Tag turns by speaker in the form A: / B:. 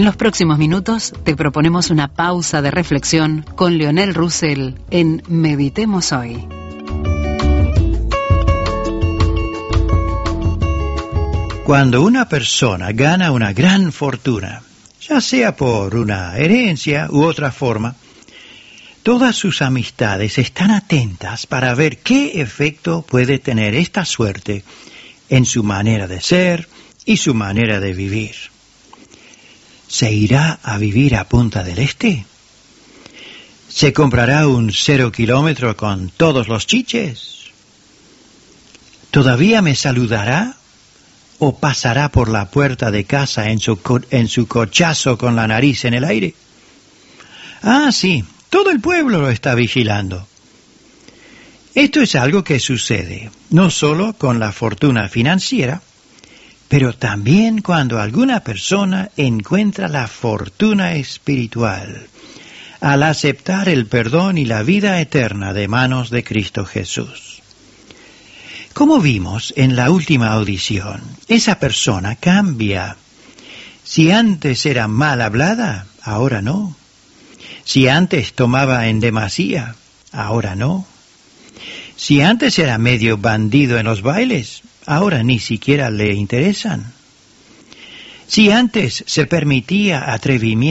A: En los próximos minutos te proponemos una pausa de reflexión con Lionel Russell en Meditemos Hoy.
B: Cuando una persona gana una gran fortuna, ya sea por una herencia u otra forma, todas sus amistades están atentas para ver qué efecto puede tener esta suerte en su manera de ser y su manera de vivir. ¿Se irá a vivir a Punta del Este? ¿Se comprará un 0 kilómetro con todos los chiches? ¿Todavía me saludará? ¿O pasará por la puerta de casa en su cochazo con la nariz en el aire? Ah, sí, todo el pueblo lo está vigilando. Esto es algo que sucede, no solo con la fortuna financiera, pero también cuando alguna persona encuentra la fortuna espiritual, al aceptar el perdón y la vida eterna de manos de Cristo Jesús. Como vimos en la última audición, esa persona cambia. Si antes era mal hablada, ahora no. Si antes tomaba en demasía, ahora no. Si antes era medio bandido en los bailes, ahora ni siquiera le interesan. Si antes se permitía atrevimiento